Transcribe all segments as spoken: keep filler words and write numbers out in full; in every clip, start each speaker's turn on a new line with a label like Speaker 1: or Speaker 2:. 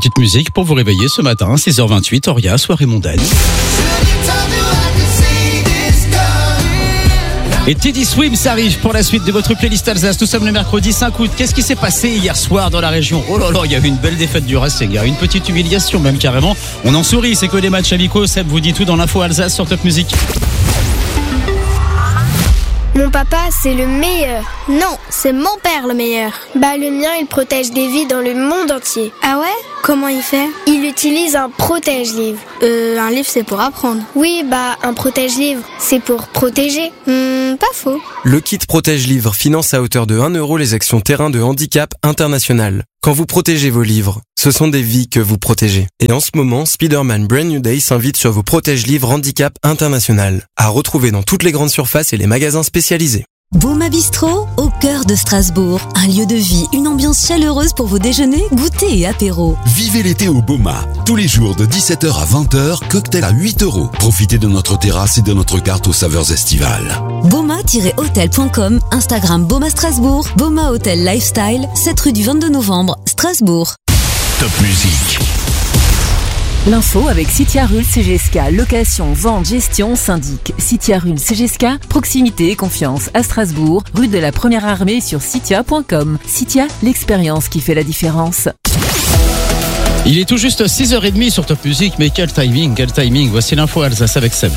Speaker 1: petite musique pour vous réveiller ce matin, six heures vingt-huit, Oria, soirée mondaine. Et Teddy Swims arrive pour la suite de votre playlist Alsace. Nous sommes le mercredi cinq août. Qu'est-ce qui s'est passé hier soir dans la région? Oh là là, il y a eu une belle défaite du Racing. Il y a eu une petite humiliation même carrément. On en sourit, c'est que des matchs amicaux. Seb vous dit tout dans l'info Alsace sur Top Music.
Speaker 2: Mon papa, c'est le meilleur. Non, c'est mon père le meilleur. Bah le mien, il protège des vies dans le monde entier.
Speaker 3: Ah ouais? Comment il fait?
Speaker 2: Il utilise un protège-livre.
Speaker 3: Euh, un livre c'est pour apprendre.
Speaker 2: Oui, bah un protège-livre, c'est pour protéger.
Speaker 3: Hmm, pas faux.
Speaker 4: Le kit protège-livre finance à hauteur de un euro les actions terrain de handicap international. Quand vous protégez vos livres, ce sont des vies que vous protégez. Et en ce moment, Spider-Man Brand New Day s'invite sur vos protège-livres handicap international. À retrouver dans toutes les grandes surfaces et les magasins spécialisés.
Speaker 5: Boma Bistro, au cœur de Strasbourg. Un lieu de vie, une ambiance chaleureuse pour vos déjeuners, goûters et apéros.
Speaker 6: Vivez l'été au Boma. Tous les jours de dix-sept heures à vingt heures, cocktail à huit euros. Profitez de notre terrasse et de notre carte aux saveurs estivales.
Speaker 5: Boma tiret hôtel point com, Instagram Boma Strasbourg, Boma Hotel Lifestyle, sept rue du vingt-deux novembre, Strasbourg.
Speaker 6: Top Music.
Speaker 7: L'info avec Citia Rules C G S K, location, vente, gestion, syndic. Citia Rules C G S K, proximité et confiance à Strasbourg, rue de la Première Armée sur citia point com. Citia, l'expérience qui fait la différence.
Speaker 1: Il est tout juste six heures trente sur Top Music, mais quel timing, quel timing. Voici l'info Alsace avec Seb.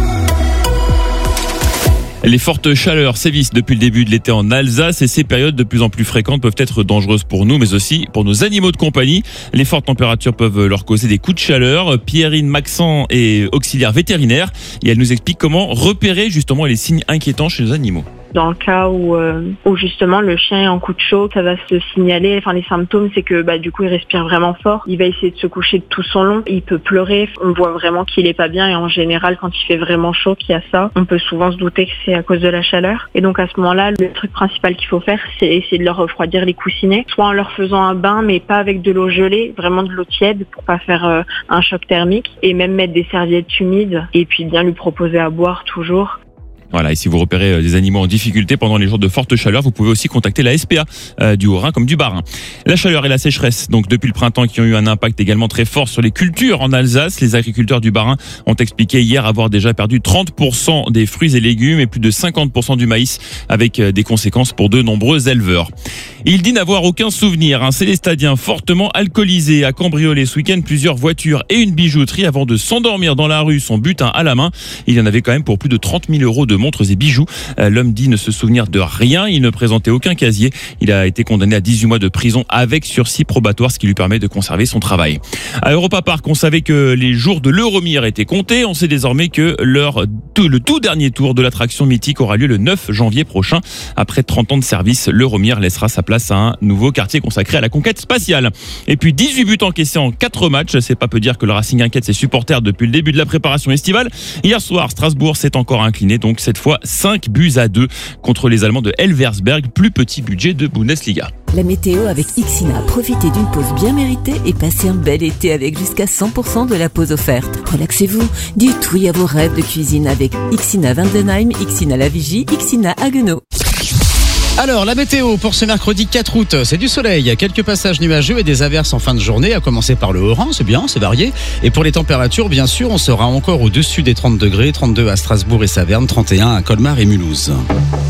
Speaker 8: Les fortes chaleurs sévissent depuis le début de l'été en Alsace et ces périodes de plus en plus fréquentes peuvent être dangereuses pour nous, mais aussi pour nos animaux de compagnie. Les fortes températures peuvent leur causer des coups de chaleur. Pierrine Maxent est auxiliaire vétérinaire et elle nous explique comment repérer justement les signes inquiétants chez nos animaux.
Speaker 9: Dans le cas où, euh, où justement le chien est en coup de chaud, ça va se signaler. Enfin, les symptômes, c'est que bah du coup il respire vraiment fort. Il va essayer de se coucher de tout son long. Il peut pleurer. On voit vraiment qu'il est pas bien. Et en général, quand il fait vraiment chaud, qu'il y a ça, on peut souvent se douter que c'est à cause de la chaleur. Et donc à ce moment-là, le truc principal qu'il faut faire, c'est essayer de leur refroidir les coussinets, soit en leur faisant un bain, mais pas avec de l'eau gelée, vraiment de l'eau tiède pour pas faire euh, un choc thermique. Et même mettre des serviettes humides et puis bien lui proposer à boire toujours.
Speaker 8: Voilà, et si vous repérez des animaux en difficulté pendant les jours de forte chaleur, vous pouvez aussi contacter la S P A euh, du Haut-Rhin comme du Bas-Rhin. La chaleur et la sécheresse, donc depuis le printemps, qui ont eu un impact également très fort sur les cultures en Alsace. Les agriculteurs du Bas-Rhin ont expliqué hier avoir déjà perdu trente pour cent des fruits et légumes et plus de cinquante pour cent du maïs, avec des conséquences pour de nombreux éleveurs. Il dit n'avoir aucun souvenir. Un célestadien fortement alcoolisé a cambriolé ce week-end plusieurs voitures et une bijouterie avant de s'endormir dans la rue, son butin à la main. Il y en avait quand même pour plus de trente mille euros de montres et bijoux. L'homme dit ne se souvenir de rien. Il ne présentait aucun casier. Il a été condamné à dix-huit mois de prison avec sursis probatoire, ce qui lui permet de conserver son travail. À Europa Park, on savait que les jours de l'Euromir étaient comptés. On sait désormais que leur, tout, le tout dernier tour de l'attraction mythique aura lieu le neuf janvier prochain. Après trente ans de service, l'Euromir laissera sa place à un nouveau quartier consacré à la conquête spatiale. Et puis dix-huit buts encaissés en quatre matchs. C'est pas peu dire que le Racing inquiète ses supporters depuis le début de la préparation estivale. Hier soir, Strasbourg s'est encore incliné, donc cette fois cinq buts à deux contre les Allemands de Elversberg, plus petit budget de Bundesliga.
Speaker 7: La météo avec Ixina. Profitez d'une pause bien méritée et passez un bel été avec jusqu'à cent pour cent de la pause offerte. Relaxez-vous, dites oui à vos rêves de cuisine avec Ixina Vandenheim, Ixina La Vigie, Ixina Haguenau.
Speaker 1: Alors, la météo pour ce mercredi quatre août, c'est du soleil, quelques passages nuageux et des averses en fin de journée, à commencer par le Haut-Rhin, c'est bien, c'est varié. Et pour les températures, bien sûr, on sera encore au-dessus des trente degrés, trente-deux à Strasbourg et Saverne, trente et un à Colmar et Mulhouse.